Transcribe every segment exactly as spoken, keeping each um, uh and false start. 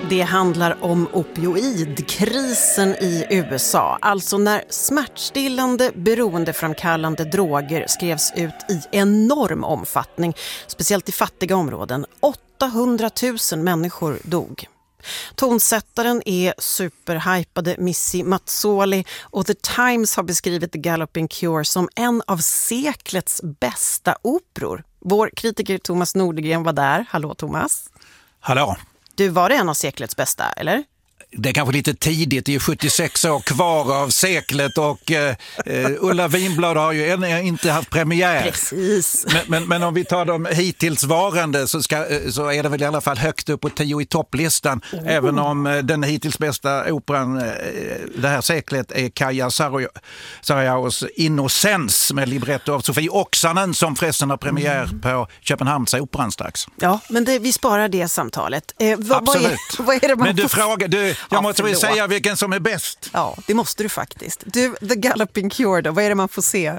Det handlar om opioidkrisen i U S A. Alltså när smärtstillande, beroendeframkallande droger skrevs ut i enorm omfattning. Speciellt i fattiga områden. åttahundratusen människor dog. Tonsättaren är superhypade Missy Mazzoli och The Times har beskrivit The Galloping Cure som en av seklets bästa operor. Vår kritiker Thomas Nordegren var där. Hallå Thomas. Hallå. Du, var det en av seklets bästa, eller? Det är kanske lite tidigt, det är sjuttiosex år kvar av seklet och eh, Ulla Vinblad har ju än inte haft premiär. Precis. Men, men, men om vi tar de hittills varande så, ska, så är det väl i alla fall högt upp på tio i topplistan. Oh. Även om den hittills bästa operan det här seklet är Kaija Sarajaos Innocens med libretto av Sofie Oksanen som förresten har premiär mm. på Köpenhamnsoperan strax. Ja, men det, vi sparar det samtalet. Eh, vad, Absolut. Vad är, vad är det man men du får... frågar, du, jag ja, måste väl säga vilken som är bäst. Ja, det måste du faktiskt. Du, The Galloping Cure då, vad är det man får se?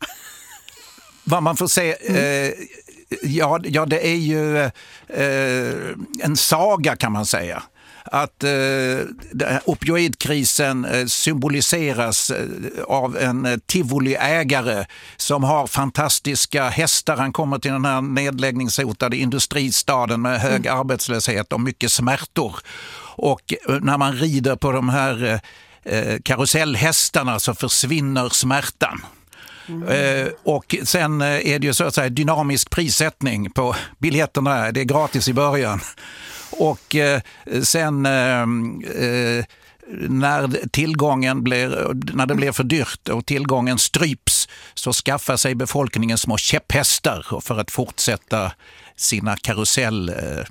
Vad man får se... Mm. Eh, ja, ja, det är ju eh, en saga kan man säga. Att eh, opioidkrisen eh, symboliseras eh, av en eh, tivoliägare som har fantastiska hästar. Han kommer till den här nedläggningshotade industristaden med hög mm. arbetslöshet och mycket smärtor. Och eh, när man rider på de här eh, karusellhästarna så försvinner smärtan. Mm. Eh, och sen är det ju så att säga dynamisk prissättning på biljetterna. Det är gratis i början. Och eh, sen eh, eh, när tillgången blir, när det blir för dyrt och tillgången stryps så skaffar sig befolkningen små käpphästar för att fortsätta sina karusell eh,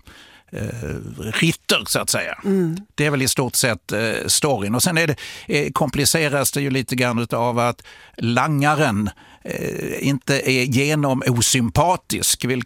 ritter så att säga. Mm. Det är väl i stort sett eh, storyn. Och sen är det, eh, kompliceras det ju lite grann av att langaren eh, inte är genom osympatisk, vil-